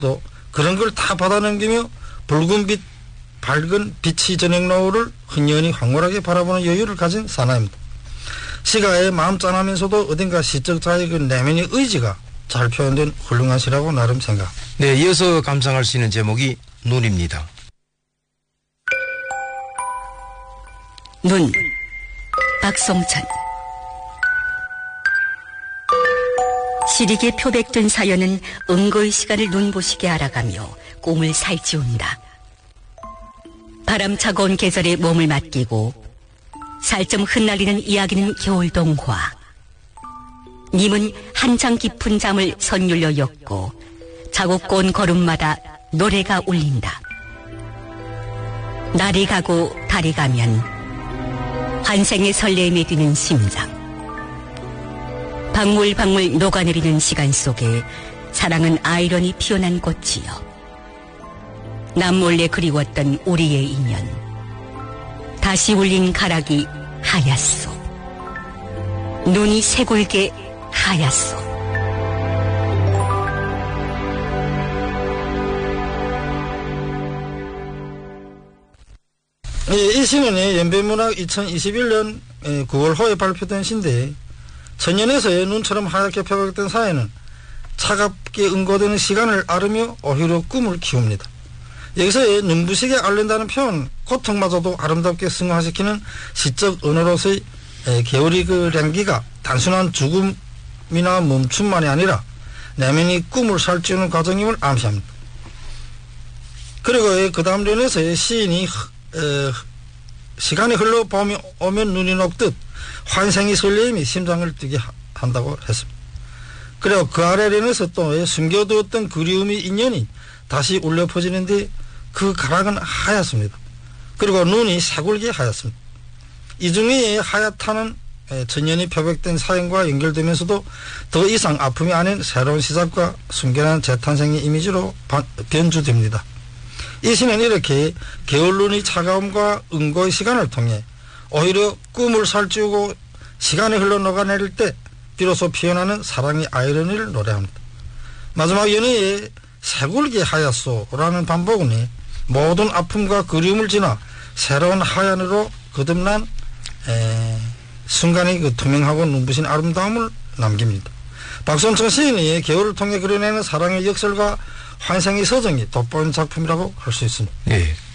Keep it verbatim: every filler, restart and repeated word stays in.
또 그런 걸 다 받아넘기며 붉은빛 밝은 빛이 저녁 노을을 흔연히 황홀하게 바라보는 여유를 가진 사나이입니다. 시가의 마음 짠하면서도 어딘가 시적 자의 그 내면의 의지가 잘 표현된 훌륭한 시라고 나름 생각. 네, 이어서 감상할 수 있는 제목이 눈입니다. 눈, 박성찬. 시리게 표백된 사연은 은거의 시간을 눈부시게 알아가며 꿈을 살찌운다. 바람 차가운 계절에 몸을 맡기고 살점 흩날리는 이야기는 겨울동화. 님은 한창 깊은 잠을 선율려 엮고 자국고 온 걸음마다 노래가 울린다. 날이 가고 달이 가면 환생의 설렘이 드는 심장. 방울방울 녹아내리는 시간 속에 사랑은 아이러니 피어난 꽃이여. 남몰래 그리웠던 우리의 인연. 다시 울린 가락이 하얗소. 눈이 새골게 하얗소. 예, 이 시는 연변문학 이천이십일 년 구월호에 발표된 시인데 천년에서의 눈처럼 하얗게 표백된 사회는 차갑게 응고되는 시간을 앓으며 오히려 꿈을 키웁니다. 여기서의 눈부시게 앓는다는 표현, 고통마저도 아름답게 승화시키는 시적 언어로서의 개울이 그 량기가 단순한 죽음이나 멈춤만이 아니라 내면이 꿈을 살찌우는 과정임을 암시합니다. 그리고 그 다음 련에서의 시인이 에, 시간이 흘러보면 오면 눈이 녹듯 환생의 설렘이 심장을 뛰게 한다고 했습니다. 그리고 그 아래 련에서 또 숨겨두었던 그리움의 인연이 다시 울려 퍼지는데 그 가락은 하얗습니다. 그리고 눈이 새굴게 하얗습니다. 이 중에 하얗다는 천년이 표백된 사연과 연결되면서도 더 이상 아픔이 아닌 새로운 시작과 순결한 재탄생의 이미지로 변주됩니다. 이 시는 이렇게 게을눈의 차가움과 응고의 시간을 통해 오히려 꿈을 살찌우고 시간이 흘러 녹아내릴 때 비로소 피어나는 사랑의 아이러니를 노래합니다. 마지막 연애에 새굴게 하얗소라는 반복은 모든 아픔과 그리움을 지나 새로운 하얀으로 거듭난 에, 순간의 그 투명하고 눈부신 아름다움을 남깁니다. 박성찬 시인이 겨울을 통해 그려내는 사랑의 역설과 환생의 서정이 돋보이는 작품이라고 할 수 있습니다. 네.